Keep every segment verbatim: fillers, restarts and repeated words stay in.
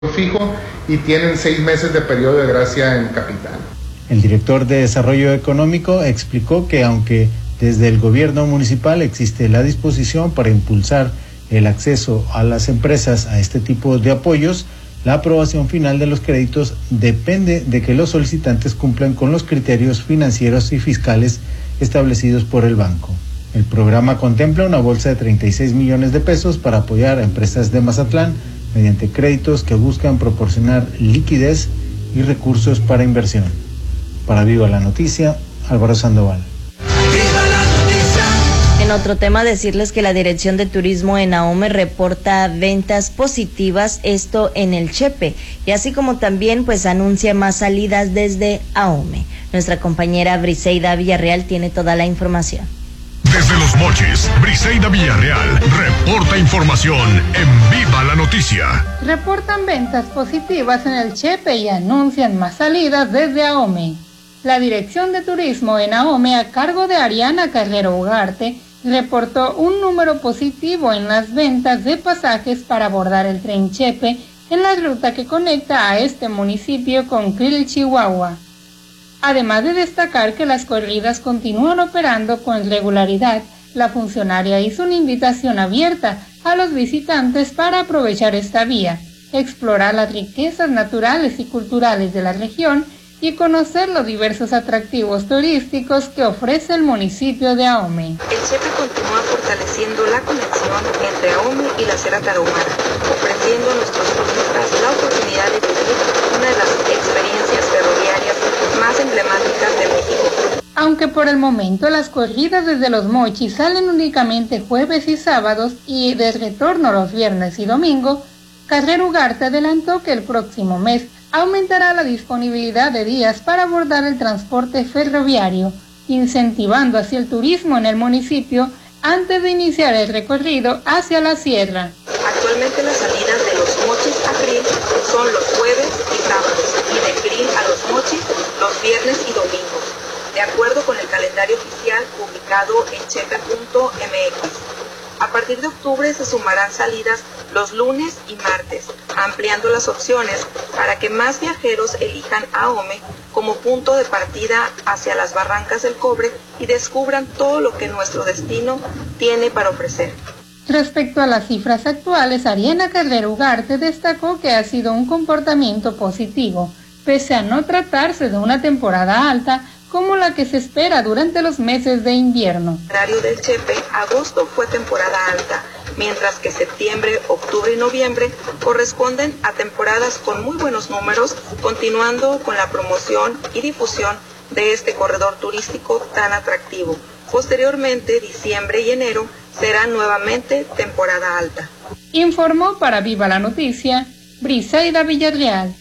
fijo y tienen seis meses de periodo de gracia en capital. El director de Desarrollo Económico explicó que aunque desde el gobierno municipal existe la disposición para impulsar el acceso a las empresas a este tipo de apoyos, la aprobación final de los créditos depende de que los solicitantes cumplan con los criterios financieros y fiscales establecidos por el banco. El programa contempla una bolsa de treinta y seis millones de pesos para apoyar a empresas de Mazatlán mediante créditos que buscan proporcionar liquidez y recursos para inversión. Para Viva la Noticia, Álvaro Sandoval. En otro tema, decirles que la Dirección de Turismo en Ahome reporta ventas positivas, esto en el Chepe, y así como también pues anuncia más salidas desde Ahome. Nuestra compañera Briseida Villarreal tiene toda la información. Desde Los Mochis, Briseida Villarreal reporta información en Viva la Noticia. Reportan ventas positivas en el Chepe y anuncian más salidas desde Ahome. La Dirección de Turismo en Ahome, a cargo de Ariana Carrero Ugarte, reportó un número positivo en las ventas de pasajes para abordar el tren Chepe en la ruta que conecta a este municipio con Krill, Chihuahua. Además de destacar que las corridas continúan operando con regularidad, la funcionaria hizo una invitación abierta a los visitantes para aprovechar esta vía, explorar las riquezas naturales y culturales de la región y conocer los diversos atractivos turísticos que ofrece el municipio de Ahome. El Chepe continúa fortaleciendo la conexión entre Ahome y la Sierra Tarahumara, ofreciendo a nuestros turistas la oportunidad de vivir una de las experiencias ferroviarias más emblemáticas de México. Aunque por el momento las corridas desde Los Mochis salen únicamente jueves y sábados y de retorno los viernes y domingo, Carrero Ugarte adelantó que el próximo mes aumentará la disponibilidad de días para abordar el transporte ferroviario, incentivando así el turismo en el municipio antes de iniciar el recorrido hacia la sierra. Actualmente las salidas de Los Mochis a Krill son los jueves y sábados y de Krill a Los Mochis los viernes y domingos, de acuerdo con el calendario oficial publicado en chepe punto eme equis. A partir de octubre se sumarán salidas los lunes y martes, ampliando las opciones para que más viajeros elijan Ahome como punto de partida hacia las Barrancas del Cobre y descubran todo lo que nuestro destino tiene para ofrecer. Respecto a las cifras actuales, Ariana Carrero Ugarte destacó que ha sido un comportamiento positivo, pese a no tratarse de una temporada alta como la que se espera durante los meses de invierno. En el horario del Chepe, agosto fue temporada alta, mientras que septiembre, octubre y noviembre corresponden a temporadas con muy buenos números, continuando con la promoción y difusión de este corredor turístico tan atractivo. Posteriormente, diciembre y enero serán nuevamente temporada alta. Informó para Viva la Noticia, Briseida Villarreal.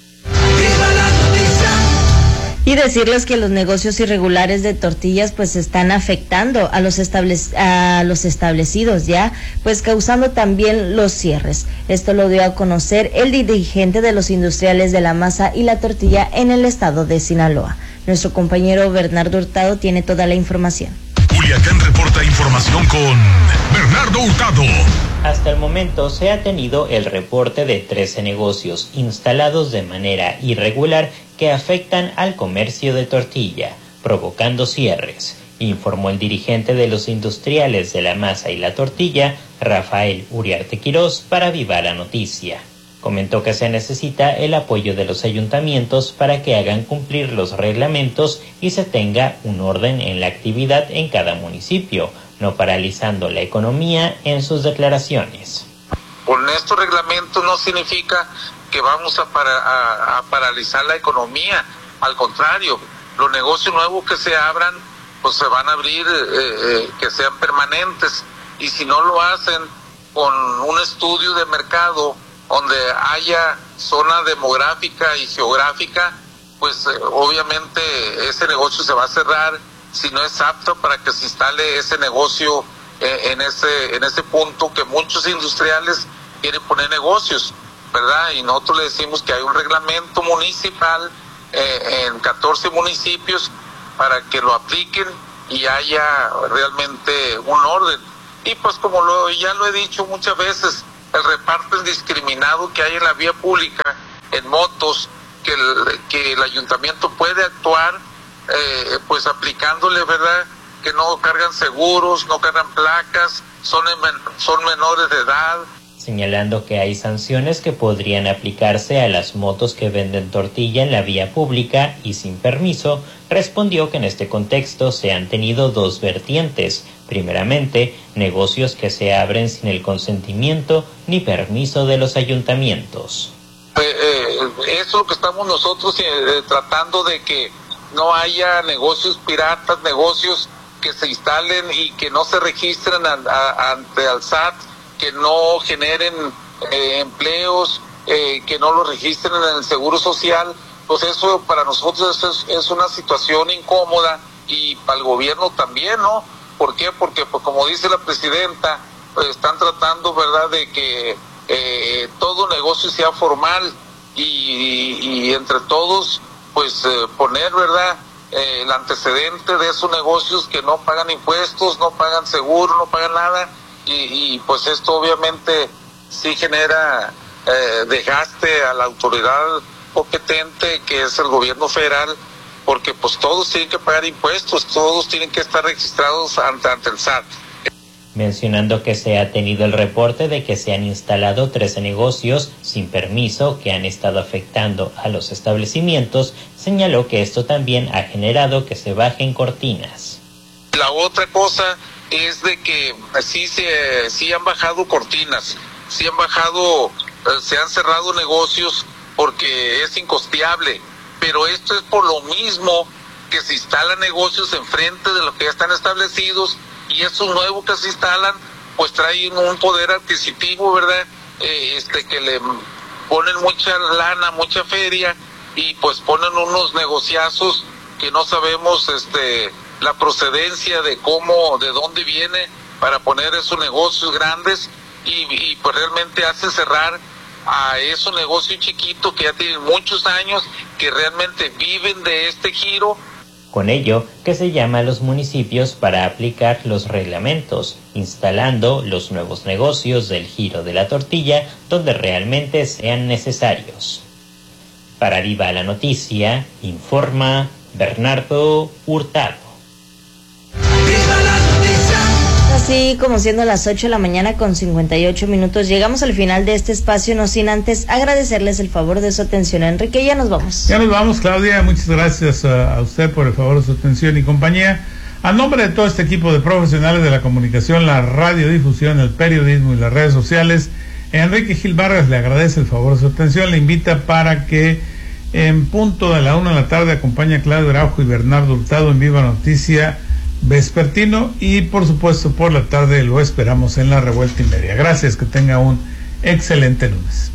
Y decirles que los negocios irregulares de tortillas pues están afectando a los establec- a los establecidos ya, pues causando también los cierres. Esto lo dio a conocer el dirigente de los industriales de la masa y la tortilla en el estado de Sinaloa. Nuestro compañero Bernardo Hurtado tiene toda la información. Culiacán reporta información con Bernardo Hurtado. Hasta el momento se ha tenido el reporte de trece negocios instalados de manera irregular que afectan al comercio de tortilla, provocando cierres, informó el dirigente de los industriales de la masa y la tortilla, Rafael Uriarte Quirós, para Viva la Noticia. Comentó que se necesita el apoyo de los ayuntamientos para que hagan cumplir los reglamentos y se tenga un orden en la actividad en cada municipio, no paralizando la economía en sus declaraciones. Con estos reglamentos no significa que vamos a, para, a, a paralizar la economía, al contrario, los negocios nuevos que se abran, pues se van a abrir, eh, eh, que sean permanentes, y si no lo hacen con un estudio de mercado donde haya zona demográfica y geográfica, pues eh, obviamente ese negocio se va a cerrar si no es apto para que se instale ese negocio eh, en ese en ese punto que muchos industriales quieren poner negocios, ¿verdad? Y nosotros le decimos que hay un reglamento municipal eh, en catorce municipios para que lo apliquen y haya realmente un orden. Y pues como lo, ya lo he dicho muchas veces, el reparto indiscriminado que hay en la vía pública, en motos, que el, que el ayuntamiento puede actuar, eh, pues aplicándole, ¿verdad?, que no cargan seguros, no cargan placas, son, en, son menores de edad. Señalando que hay sanciones que podrían aplicarse a las motos que venden tortilla en la vía pública y sin permiso, respondió que en este contexto se han tenido dos vertientes. Primeramente, negocios que se abren sin el consentimiento ni permiso de los ayuntamientos. Eh, eh, eso es lo que estamos nosotros eh, tratando de que no haya negocios piratas, negocios que se instalen y que no se registren a, a, ante el S A T, que no generen eh, empleos, eh, que no lo registren en el Seguro Social. Pues eso para nosotros es, es una situación incómoda y para el gobierno también, ¿no? ¿Por qué? Porque pues, como dice la presidenta, pues, están tratando, ¿verdad?, de que eh, todo negocio sea formal y, y, y entre todos pues eh, poner, ¿verdad?, eh, el antecedente de esos negocios que no pagan impuestos, no pagan seguro, no pagan nada. Y, y pues esto obviamente sí genera eh, desgaste a la autoridad competente, que es el gobierno federal, porque pues todos tienen que pagar impuestos, todos tienen que estar registrados ante, ante el S A T. Mencionando que se ha tenido el reporte de que se han instalado trece negocios sin permiso que han estado afectando a los establecimientos, señaló que esto también ha generado que se bajen cortinas. La otra cosa es de que sí se sí han bajado cortinas, sí han bajado, eh, se han cerrado negocios porque es incosteable, pero esto es por lo mismo que se instalan negocios enfrente de los que ya están establecidos y esos nuevos que se instalan pues traen un poder adquisitivo, ¿verdad?, eh, este que le ponen mucha lana, mucha feria y pues ponen unos negociazos que no sabemos este la procedencia de cómo, de dónde viene para poner esos negocios grandes y, y pues realmente hace cerrar a esos negocios chiquitos que ya tienen muchos años, que realmente viven de este giro. Con ello, que se llama a los municipios para aplicar los reglamentos, instalando los nuevos negocios del giro de la tortilla donde realmente sean necesarios. Para Viva la Noticia, informa Bernardo Hurtado. Así como siendo las ocho de la mañana con cincuenta y ocho minutos, llegamos al final de este espacio, no sin antes agradecerles el favor de su atención. Enrique, ya nos vamos. Ya nos vamos, Claudia, muchas gracias a, a usted por el favor de su atención y compañía. A nombre de todo este equipo de profesionales de la comunicación, la radiodifusión, el periodismo y las redes sociales, Enrique Gil Vargas le agradece el favor de su atención, le invita para que en punto de la una de la tarde acompañe a Claudio Araujo y Bernardo Hurtado en Viva Noticia vespertino y por supuesto por la tarde lo esperamos en la revuelta y media. Gracias, que tenga un excelente lunes.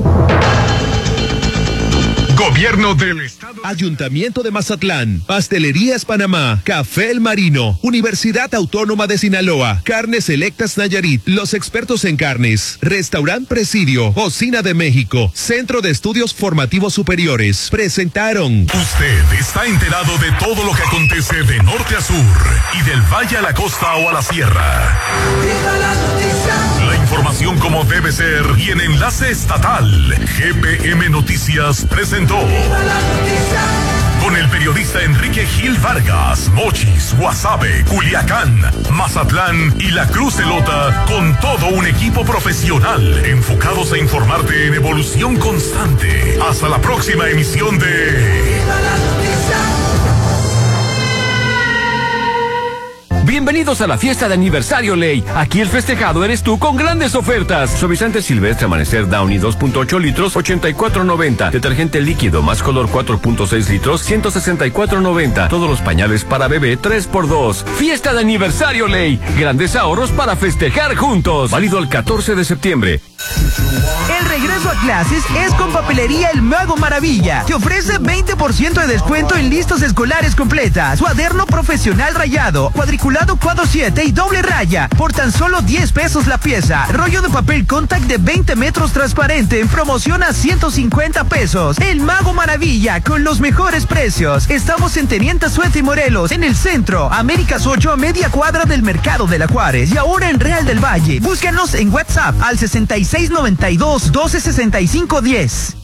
Gobierno del Estado. Ayuntamiento de Mazatlán, Pastelerías Panamá, Café El Marino, Universidad Autónoma de Sinaloa, Carnes Selectas Nayarit, los expertos en carnes, Restaurant Presidio, Cocina de México, Centro de Estudios Formativos Superiores, presentaron. Usted está enterado de todo lo que acontece de norte a sur y del valle a la costa o a la sierra. La información como debe ser y en enlace estatal. G P M Noticias presentó. Con el periodista Enrique Gil Vargas, Mochis, Guasave, Culiacán, Mazatlán y la Cruz Elota, con todo un equipo profesional enfocados a informarte en evolución constante. Hasta la próxima emisión de Bienvenidos a la fiesta de aniversario Ley. Aquí el festejado eres tú con grandes ofertas. Suavizante Silvestre Amanecer Downy dos punto ocho litros, ochenta y cuatro noventa. Detergente líquido más color cuatro punto seis litros, ciento sesenta y cuatro noventa. Todos los pañales para bebé tres por dos. Fiesta de aniversario Ley. Grandes ahorros para festejar juntos. Válido el catorce de septiembre. El Rey regreso a clases es con Papelería El Mago Maravilla, que ofrece veinte por ciento de descuento en listas escolares completas, cuaderno profesional rayado, cuadriculado cuadro siete y doble raya, por tan solo diez pesos la pieza. Rollo de papel contact de veinte metros transparente en promoción a ciento cincuenta pesos. El Mago Maravilla, con los mejores precios. Estamos en Teniente Suete y Morelos, en el centro, Américas ocho, a media cuadra del Mercado de la Juárez, y ahora en Real del Valle. Búscanos en WhatsApp al sesenta y seis noventa y dos, doce sesenta y cinco diez.